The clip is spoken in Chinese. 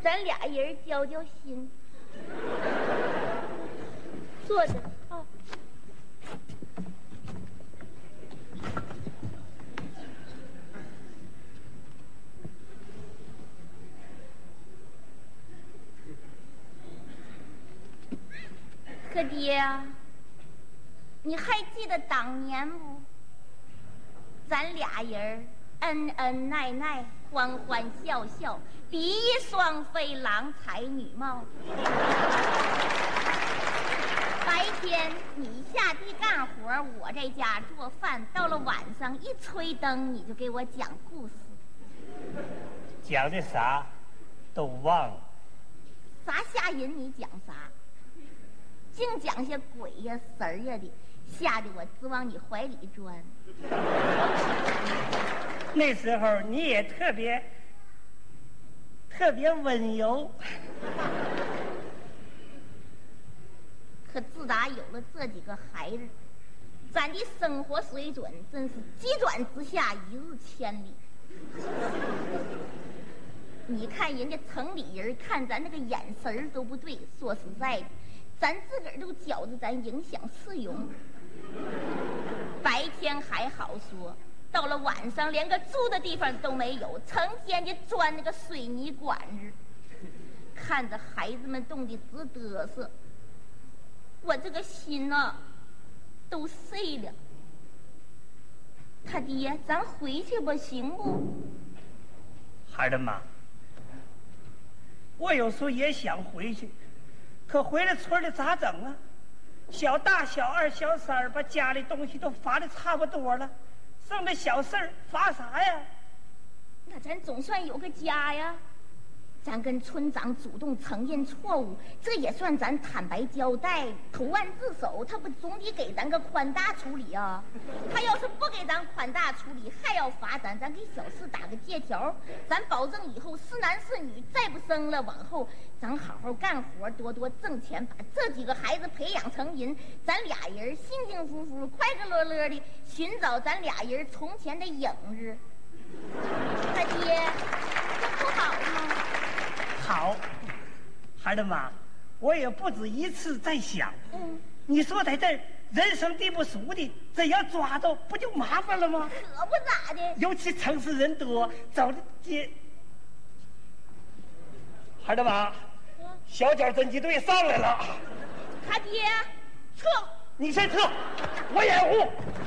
咱俩人交交心。坐着啊。可爹呀，你还记得当年不？咱俩人恩恩爱爱，欢欢笑笑，比翼双飞，郎才女貌。白天你下地干活，我在家做饭，到了晚上一吹灯，你就给我讲故事。 讲的啥都忘了。 啥吓人你讲啥？净讲些鬼呀神儿呀的，吓得我直往你怀里钻。 那时候你也特别温柔。 可自打有了这几个孩子，咱的生活水准真是急转直下，一日千里。你看人家城里人看咱那个眼神都不对，说实在的，咱自个儿都觉着咱影响市容。白天还好说，到了晚上连个住的地方都没有，成天的钻那个水泥管子，看着孩子们冻得直嘚瑟，我这个心呐都碎了。他爹，咱回去吧，行不？ 孩儿妈，我有时候也想回去，可回了村里咋整啊？小大、小二、小三把家里东西都罚的差不多了，剩的小事儿罚啥呀？ 那咱总算有个家呀。咱跟村长主动承认错误，这也算咱坦白交代，投案自首，他不总得给咱个宽大处理啊？他要是不给咱宽大处理，还要罚咱给小四打个借条，咱保证以后是男是女再不生了，往后咱好好干活，多多挣钱，把这几个孩子培养成人，咱俩人幸幸福福、快快乐乐的寻找咱俩人从前的影子。他爹，这不好吗？ 好，孩儿妈，我也不止一次在想，你说在这儿人生地不熟的，这要抓着不就麻烦了吗？ 可不咋的。 尤其城市人多，走的街。孩儿妈，小脚侦缉队上来了。 他爹，撤！ 你先撤，我掩护。